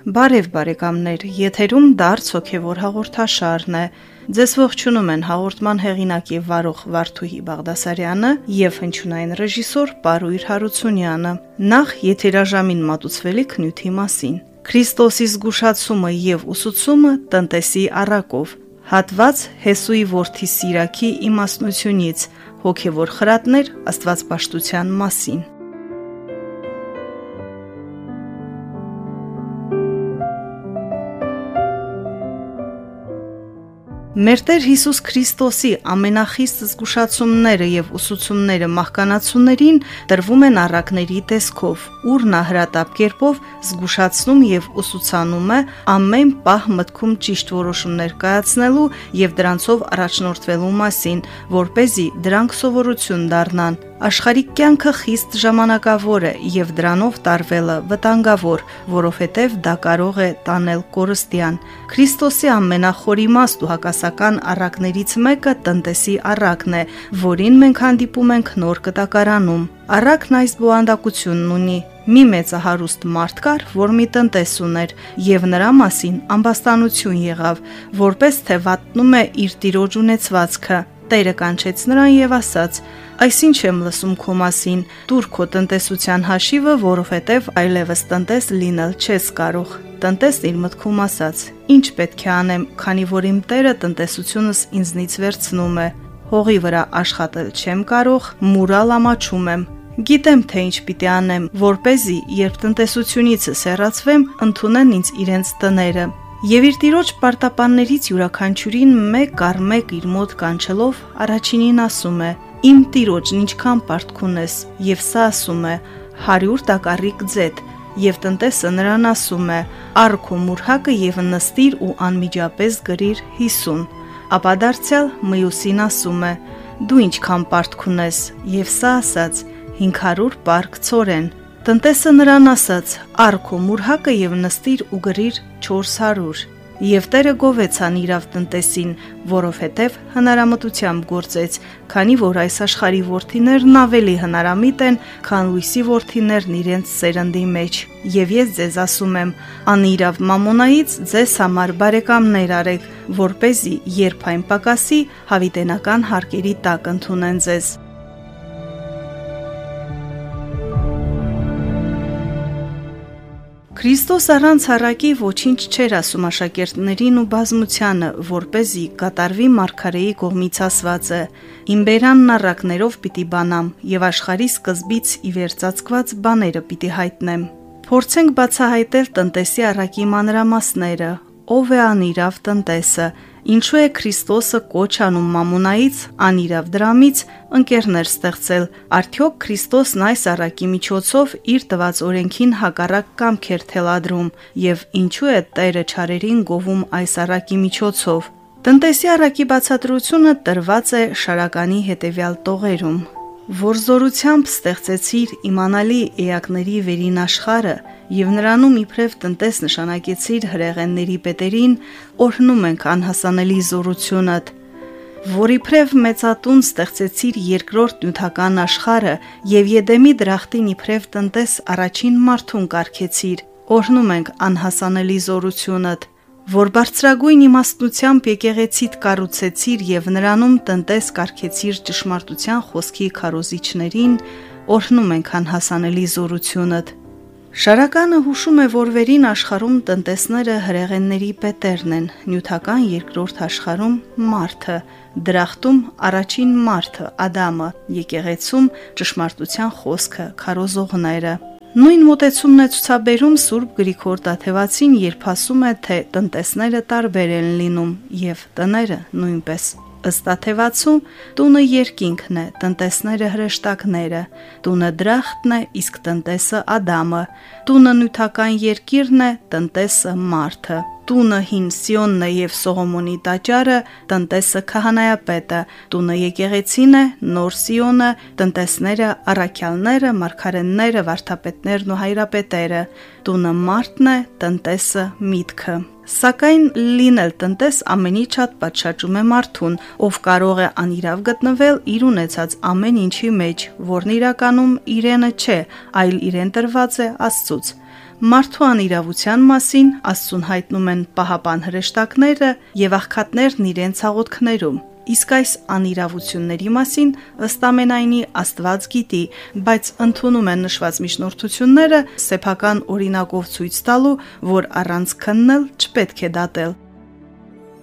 Բարև բարեկամներ, եթերում դարձ հոգևոր հաղորդաշարն է։ Ձեզ ողջունում են հաղորդման հեղինակ եւ վարող Վարդուհի Բաղդասարյանը եւ հնչյունային ռեժիսոր Պարույր Հարությունյանը։ Նախ եթերաժամին մատուցվելիք նյութի մասին։ Քրիստոսի զգուշացումը եւ ուսուցումը տնտեսի առակով։ Հատված Հեսուի որդի Սիրակի իմաստնությունից, հոգևոր խրատներ Աստվածպաշտության մասին։ Մեր Տեր Հիսուս Քրիստոսի ամենախիստ զգուշացումները եւ ուսուցումները մահկանացուներին տրվում են առակների տեսքով, ուր նա հրատապ կերպով զգուշացնում եւ ուսուցանում է ամեն պահ մտքում ճիշտ որոշումներ կայացնելու եւ դրանցով առաջնորդվելու մասին, որպեսզի դրանք սովորություն դառնան։ Աշխարհիկ կյանքը խիստ ժամանակավոր է եւ դրանով տարվելը վտանգավոր, որովհետեւ դա կարող է տանել կորստյան։ Քրիստոսի ամենախոր իմաստ ու հակասական առակներից մեկը տնտեսի առակն է, որին մենք հանդիպում ենք Նոր Կտակարանում։ Առակն այս բովանդակությունն ունի. մի մեծահարուստ մարդ կար, որ մի տնտես ուներ, եւ նրա մասին ամբաստանություն եղավ, որպես թե վատնում է իր տիրոջ ունեցվածքը։ Տերը կանչեց նրան եւ ասաց. «Այսինչ եմ լսում քո մասին, տուր քո տնտեսության հաշիվը, որովհետեւ այլևս տնտես լինել չես կարող»։ Տնտեսն իր մտքում ասաց. «Ինչ պետք է անեմ, քանի որ իմ Տերը տնտեսությունս ինձնից վերցնում է։ Հողի վրա աշխատել չեմ կարող, մուրալ ամաչում եմ։ Գիտեմ, թե ինչ պիտի անեմ, որպեսզի երբ տնտեսությունիցս հեռացվեմ, ընդունեն ինձ իրենց տները»։ Եվ իր տիրոջ պարտապաններից յուրաքանչյուրին մեկ առ մեկ իր մոտ կանչելով առաջինին ասում է. «Իմ տիրոջն ինչքան պարտք ունես», եւ սա ասում է. 100 տակառիկ ձետ, եւ տնտեսը նրան ասում է. «Առ քո մուրհակը եւ նստիր ու անմիջապես գրիր 50»։ Ապա դարձյալ մյուսին ասում է. «Դու ինչքան պարտք ունես», եւ սա ասաց. 500 պարկ ցորեն։ Տնտեսը նրան ասաց. «Առ քո մուրհակը եւ նստիր ու գրիր 400»։ Եվ Տերը գովեցան իրավ տնտեսին, որովհետև հնարամտությամբ գործեց, քանի որ այս աշխարհի որդիներն ավելի հնարամիտ են, քան լույսի որդիներն իրենց սերնդի մեջ։ Եվ ես ձեզ ասում եմ, անիրավ մամոնայից ձեզ համար բարեկամներ արեք, որպեսզի երբ այն պակասի, հավիտենական հարկերի տակ ընդունեն ձեզ։ Քրիստոս առանց առակի ոչինչ չէր ասում աշակերտներին ու բազմությանը, որպեսզի կատարվի մարգարեի կողմից ասվածը. «Իմ բերանն առակներով պիտի բանամ եւ աշխարհի սկզբից ի վեր ծածկված բաները պիտի հայտնեմ»։ Փորձենք բացահայտել տնտեսի առակի մանրամասները։ Ով է անիրավ տնտեսը։ Ինչու է Քրիստոսը կոչ անում մամոնայից, անիրավ դրամից ընկերներ ստեղծել։ Արդյոք Քրիստոսն այս առակի միջոցով իր տված օրենքին հակառակ կամք էր թելադրում, եւ ինչու է Տերը չարերին գովում այս առակի միջոցով։ Տնտեսի առակի բացատրությունը տրված է Շարականի հետևյալ տողերում. «Որ զորությամբ ստեղծեցիր իմանալի էակների վերին աշխարհը եւ նրանում իբրև տնտես նշանակեցիր հրեղենների պետերին, օրհնում ենք անհասանելի զորությունդ, որ իբրև մեծատուն ստեղծեցիր երկրորդ նյութական աշխարհը եւ Եդեմի դրախտին իբրև տնտես առաջին մարդուն կարգեցիր, օրհնում ենք անհասանելի զորությունդ, որ բարձրագույն իմաստնությամբ եկեղեցիդ կառուցեցիր եւ նրանում տնտես կարգեցիր ճշմարտության խոսքի քարոզիչներին, օրհնում ենք անհասանելի զորությունդ»։ Շարականը հուշում է, որ վերին աշխարհում տնտեսները հրեղենների պետերն են, նյութական երկրորդ աշխարհում մարդը, դրախտում առաջին մարդը, Ադամը, եկեղեցում ճշմարտության խոսքը, քարոզողները։ Նույն մոտեցումն է ցուցաբերում Սուրբ Գրիգոր Տաթևացին, երբ ասում է, թե տնտեսները տարբեր են լինում եւ տները նույնպես։ Ըստ Տաթևացու տունը երկինքն է, տնտեսները հրեշտակները, տունը դրախտն է, իսկ տնտեսը Ադամը, տունը նյութական երկիրն է, տնտեսը մարդը, տունը հին Սիոնն է եւ Սողոմոնի տաճարը, տնտեսը քահանայապետը, տունը եկեղեցին է, նոր Սիոնը, տնտեսները առաքյալները, մարգարեները, վարդապետներն ու հայրապետերը, տունը մարդն է, տնտեսը միտքը։ Սակայն լինել տնտես ամենի շատ պատշաճում է մարդուն, ով կարող է անիրավ գտնվել իր ունեցած ամեն ինչի մեջ, որն իրականում իրենը չէ, այլ իրեն տրված է Աստծուց։ Մարդու անիրավության մասին Աստծուն հայտնում են պահապան հրեշտակները եւ աղքատներն իրենց աղոթքներում։ Իսկ այս անիրավությունների մասին ըստ ամենայնի Աստված գիտի, բայց ընդունում են նշված միջնորդությունները սեփական օրինակով ցույց տալու, որ առանց քննել չպետք է դատել։